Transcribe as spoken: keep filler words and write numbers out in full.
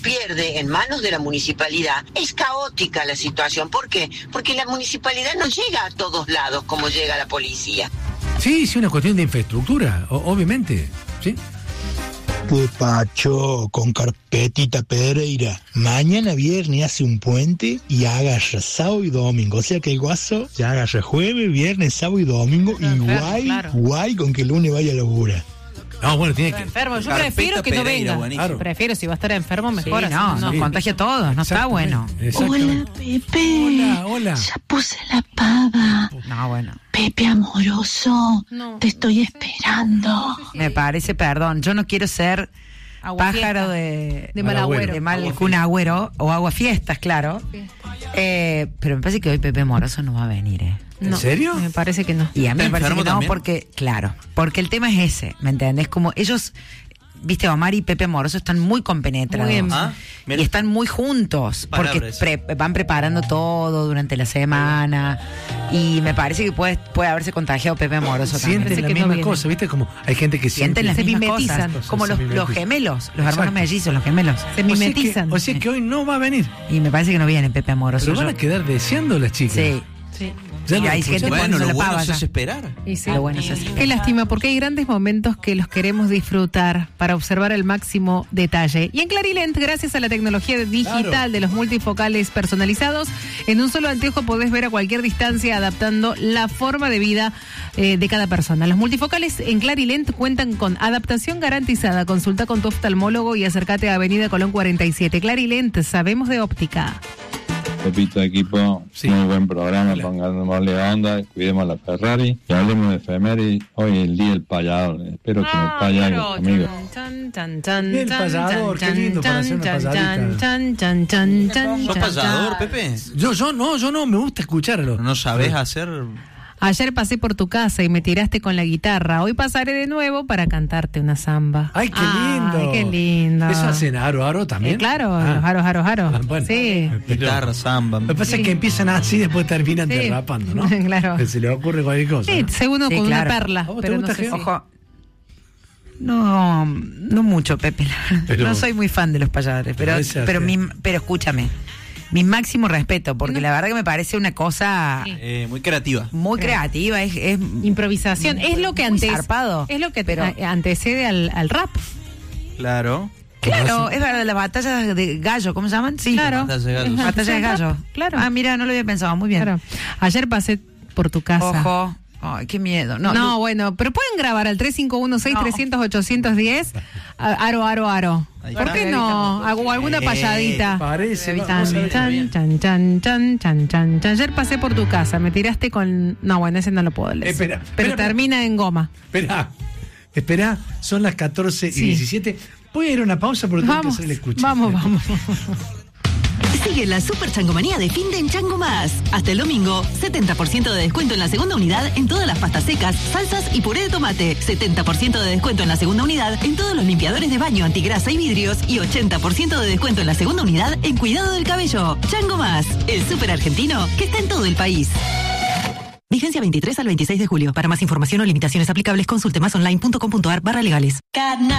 pierde en manos de la municipalidad, es caótica la situación. ¿Por qué? Porque la municipalidad no llega a todos lados como llega la policía. Sí, sí, una cuestión de infraestructura, o- obviamente, ¿sí? Pues Pacho, con carpetita Pereira, mañana viernes hace un puente y agarra sábado y domingo, o sea que el guaso ya agarra jueves, viernes, sábado y domingo, y guay, claro. guay con que el lunes vaya a laburar. No, bueno, tiene Está que... enfermo. Yo Carpeta prefiero que no Pereira, venga. buenísimo. Prefiero, si va a estar enfermo, mejor. Sí, así no, no. nos contagia a todos, no está bueno. Exactamente. Pepe. Hola, hola. Ya puse la pava. No, bueno. Pepe amoroso, No. te estoy esperando. Me parece, perdón, yo no quiero ser Agua pájaro fiesta. de, De mal agüero. de mal un agüero o agua fiestas, claro. Eh, pero me parece que hoy Pepe Moroso no va a venir, ¿eh? ¿En No, serio? Me parece que no. Y a mí ¿Está me parece enfermo que no, también? porque, claro, porque el tema es ese, ¿me entendés? Como ellos, viste, Omar y Pepe Moroso están muy compenetrados. Muy bien. Ah, mira. Y están muy juntos, porque Palabras. pre- van preparando todo durante la semana. Y me parece que puede, puede haberse contagiado Pepe Moroso también. Sienten Parece la que no misma viene. cosa, ¿viste? Como hay gente que siente... Sienten las Se mismas mimetizan. cosas, como Se los, los mimetizan. gemelos, los hermanos Exacto. mellizos, los gemelos. Se O sea que- mimetizan. O sea que hoy no va a venir. Y me parece que no viene Pepe Amoroso. Pero van Yo- a quedar deseando las chicas. Sí. Sí. Ya Y lo hay escuché. gente Bueno, poniéndose lo la bueno pava es ya. esperar. Y sí. Lo bueno es así. Qué lástima, porque hay grandes momentos que los queremos disfrutar para observar el máximo detalle. Y en Clarilent, gracias a la tecnología digital Claro. de los multifocales personalizados, en un solo anteojo podés ver a cualquier distancia, adaptando la forma de vida eh, de cada persona. Los multifocales en Clarilent cuentan con adaptación garantizada. Consulta con tu oftalmólogo y acércate a Avenida Colón cuarenta y siete. Clarilent, sabemos de óptica. Pepito, equipo, Sí. muy buen programa, Hola. pongámosle onda, cuidemos la Ferrari y hablemos de efemérides. Hoy es el día del payador, espero que me pague algo conmigo. El payador, qué lindo para hacer una payadita. ¿Sos payador, Pepe? Yo, yo no, yo no, me gusta escucharlo. ¿No sabés hacer...? Ayer pasé por tu casa y me tiraste con la guitarra. Hoy pasaré de nuevo para cantarte una samba. Ay, qué lindo. Ay, qué lindo. Eso hacen aro, aro también. Eh, claro, Ah. los aros, aros, aros. Ah, bueno. Sí. Pero- Guitarra, samba. Lo que pasa es que empiezan así y después terminan Sí. derrapando, ¿no? Claro. Que se le ocurre cualquier cosa. Sí, ¿no? segundo Sí, con claro. una perla. ¿A vos te Pero no gusta, sé Geo? si- Ojo. No, no mucho, Pepe. Pero- no soy muy fan de los payadores, pero, Pero ese pero, hace- mi, pero escúchame. Mi máximo respeto, porque la verdad que me parece una cosa Sí. Eh, muy creativa. muy Claro. creativa. Es, es Improvisación. Es lo que muy antes, zarpado. es lo que Pero- a- antecede al, al rap. Claro. Claro, es verdad, las batallas de gallo, ¿cómo se llaman? Sí. Claro. Batalla de gallos. Es la Batalla de rap. gallo. Claro. Ah, mira, no lo había pensado. Muy bien. Claro. Ayer pasé por tu casa. Ojo. Ay, qué miedo. No, No, Lu- bueno, pero pueden grabar al tres cinco uno seis tres cero cero ocho uno cero a- aro, aro, aro. Ahí ¿Por está. qué no? Hago alguna Eh, payadita. Parece. Chan, vamos a ver. Chan, chan, chan, chan, chan, chan, chan. Ayer pasé por tu casa, me tiraste con... No, bueno, ese no lo puedo leer. Espera, Pero espera, termina en goma. Espera, espera, son las catorce y Sí. diecisiete. Voy a ir a una pausa porque tengo que Vamos, hacer el escuche. vamos, vamos. Sigue la super changomanía de fin de en Chango Más. Hasta el domingo, setenta por ciento de descuento en la segunda unidad en todas las pastas secas, salsas y puré de tomate. setenta por ciento de descuento en la segunda unidad en todos los limpiadores de baño antigrasa y vidrios. Y ochenta por ciento de descuento en la segunda unidad en cuidado del cabello. Chango Más, el súper argentino que está en todo el país. Vigencia veintitrés al veintiséis de julio. Para más información o limitaciones aplicables, consulte más online punto com punto ar barra legales.